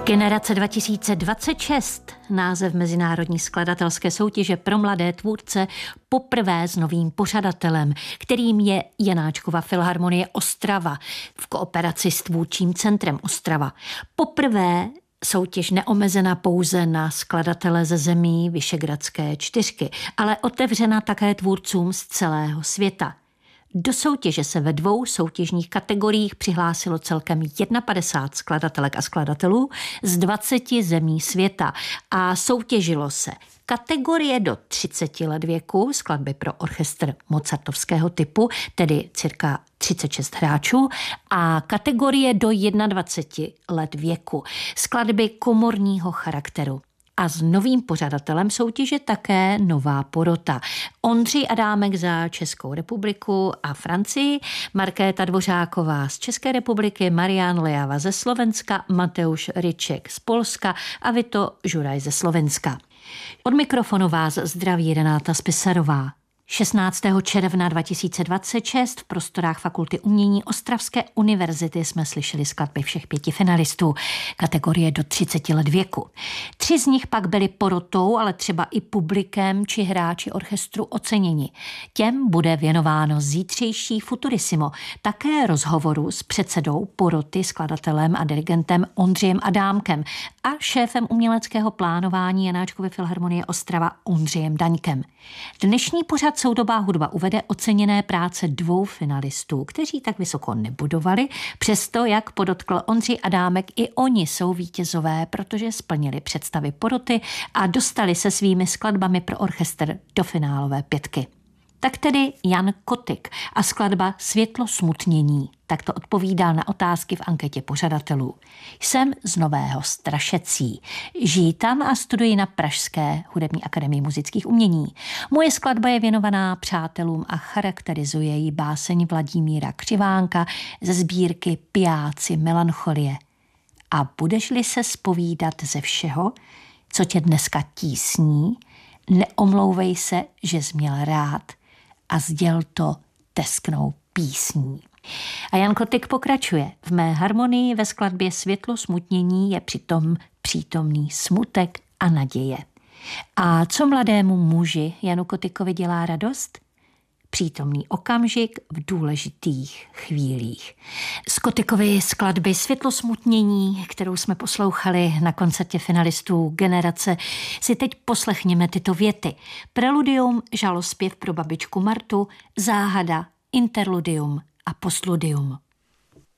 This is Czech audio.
Generace 2026, název mezinárodní skladatelské soutěže pro mladé tvůrce, poprvé s novým pořadatelem, kterým je Janáčkova filharmonie Ostrava v kooperaci s Tvůrčím centrem Ostrava. Poprvé soutěž neomezená pouze na skladatele ze zemí Visegrádské čtyřky, ale otevřena také tvůrcům z celého světa. Do soutěže se ve 2 soutěžních kategoriích přihlásilo celkem 51 skladatelek a skladatelů z 20 zemí světa a soutěžilo se kategorie do 30 let věku, skladby pro orchestr mozartovského typu, tedy cirka 36 hráčů, a kategorie do 21 let věku, skladby komorního charakteru. A s novým pořadatelem soutěže také nová porota. Ondřej Adámek za Českou republiku a Francii, Markéta Dvořáková z České republiky, Marián Lejava ze Slovenska, Mateusz Ryček z Polska a Vito Žuraj ze Slovenska. Od mikrofonu vás zdraví Renáta Spisarová. 16. června 2026 v prostorách Fakulty umění Ostravské univerzity jsme slyšeli skladby všech 5 finalistů kategorie do 30 let věku. 3 z nich pak byly porotou, ale třeba i publikem či hráči orchestru oceněni. Těm bude věnováno zítřejší Futurissimo, také rozhovoru s předsedou poroty, skladatelem a dirigentem Ondřejem Adámkem a šéfem uměleckého plánování Janáčkovy filharmonie Ostrava Ondřejem Daňkem. Dnešní pořad Soudobá hudba uvede oceněné práce 2 finalistů, kteří tak vysoko nebudovali, přesto, jak podotkl Ondřej Adámek, i oni jsou vítězové, protože splnili představy poroty a dostali se svými skladbami pro orchestr do finálové 5. Tak tedy Jan Kotyk a skladba Světlo smutnění. Tak to odpovídal na otázky v anketě pořadatelů. Jsem z Nového Strašecí. Žiji tam a studuji na Pražské hudební akademii muzických umění. Moje skladba je věnovaná přátelům a charakterizuje ji báseň Vladimíra Křivánka ze sbírky Pijáci melancholie. A budeš-li se zpovídat ze všeho, co tě dneska tísní, neomlouvej se, že jsi měl rád a sděl to tesknou písní. A Jan Kotyk pokračuje. V mé harmonii ve skladbě Světlo smutnění je přitom přítomný smutek a naděje. A co mladému muži Janu Kotykovi dělá radost? Přítomný okamžik v důležitých chvílích. Z Kotykovy skladby Světlo smutnění, kterou jsme poslouchali na koncertě finalistů Generace, si teď poslechněme tyto věty. Preludium, žalospěv pro babičku Martu, záhada, interludium a postludium.